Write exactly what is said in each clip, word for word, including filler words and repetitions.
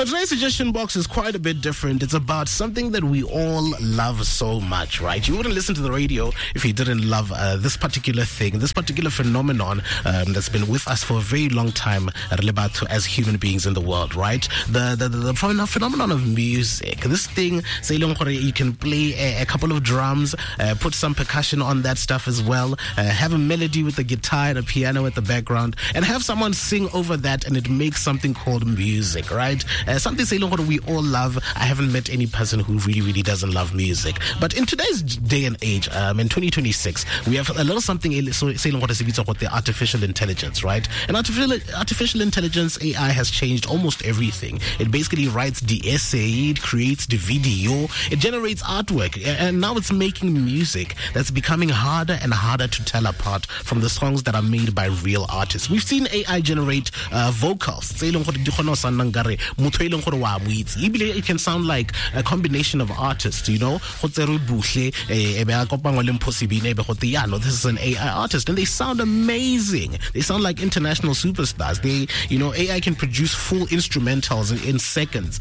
So today's suggestion box is quite a bit different. It's about something that we all love so much, right? You wouldn't listen to the radio if you didn't love uh, this particular thing, this particular phenomenon um, that's been with us for a very long time as human beings in the world, right? The the, the, the phenomenon of music. This thing, say you can play a, a couple of drums, uh, put some percussion on that stuff as well, uh, have a melody with the guitar and a piano at the background, and have someone sing over that, and it makes something called music, right? Uh, something say we all love. I haven't met any person who really, really doesn't love music. But in today's day and age, um, in twenty twenty-six, we have a little something so say the artificial intelligence, right? And artificial artificial intelligence A I has changed almost everything. It basically writes the essay, it creates the video, it generates artwork, and now it's making music that's becoming harder and harder to tell apart from the songs that are made by real artists. We've seen A I generate uh, vocals. It can sound like a combination of artists, you know. This is an A I artist, and they sound amazing. They sound like international superstars. They, you know, A I can produce full instrumentals in, in seconds.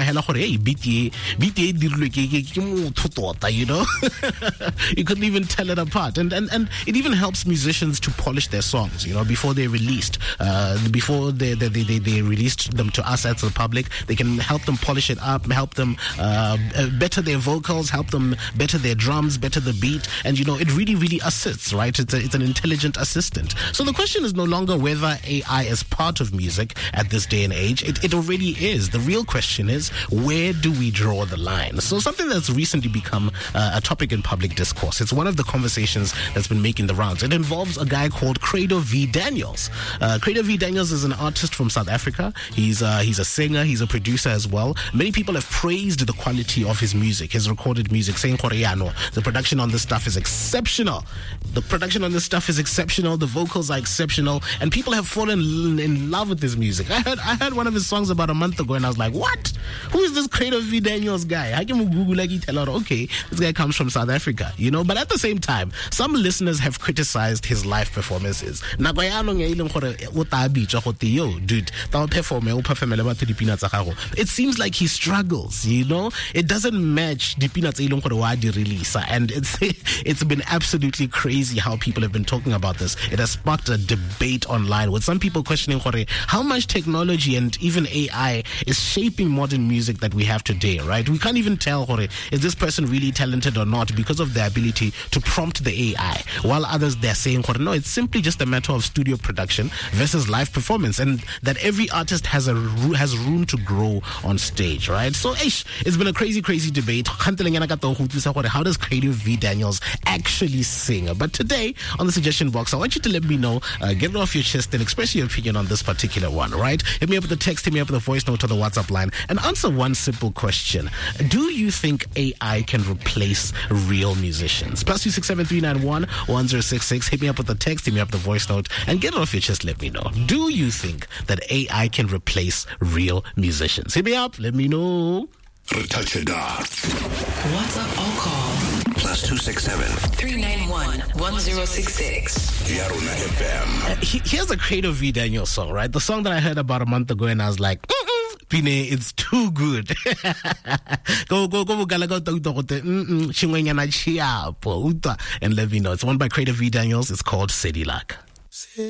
You know, you couldn't even tell it apart, and and and it even helps musicians to polish their songs, you know, before they're released, uh, before they they, they they released them to us as the public. They can help them polish it up, help them uh, better their vocals, help them better their drums, better the beat, and you know, it really really assists, right? It's a, it's an intelligent assistant. So the question is no longer whether A I is part of music at this day and age. It, it already is. The real question is, where do we draw the line? So something that's recently become uh, a topic in public discourse. It's one of the conversations that's been making the rounds. It involves a guy called Credo V. Daniels. Uh, Credo V. Daniels is an artist from South Africa. He's uh, he's a singer. He's a producer as well. Many people have praised the quality of his music, his recorded music, saying the production on this stuff is exceptional. The production on this stuff is exceptional. The vocals are exceptional, and people have fallen in love with his music. I heard I heard one of his songs about a month ago, and I was like, what? Who is this Credo V. Daniels guy? I can Google like tell her, okay, this guy comes from South Africa, you know. But at the same time, some listeners have criticized his live performances. Yo, dude, it seems like he struggles, you know. It doesn't match the peanuts release, and it's it's been absolutely crazy how people have been talking about this. It has sparked a debate online with some people questioning how much technology and even A I is shaping modern music that we have today, right? We can't even tell, is this person really talented or not because of their ability to prompt the A I, while others, they're saying, no, it's simply just a matter of studio production versus live performance, and that every artist has a has room to grow on stage, right? So ish, it's been a crazy crazy debate. How does Credo V. Daniels actually sing? But today on the suggestion box, I want you to let me know, uh, get it off your chest and express your opinion on this particular one, right? Hit me up with the text, hit me up with a voice note or the WhatsApp line, and answer one simple question. Do you think A I can replace real musicians? Plus two six seven three nine one one zero six six. Hit me up with the text, hit me up with the voice note, and get it off your chest. Let me know. Do you think that A I can replace real musicians? Hit me up. Let me know. WhatsApp or call plus two six seven three nine one one zero six six. Yaruna F M. Uh, he, here's a Credo V. Daniels song, right? The song that I heard about a month ago, and I was like, mm-mm, Pine, it's too good. Go, go, go, go, go, and let me know. It's one by Credo V. Daniels. It's called City Luck.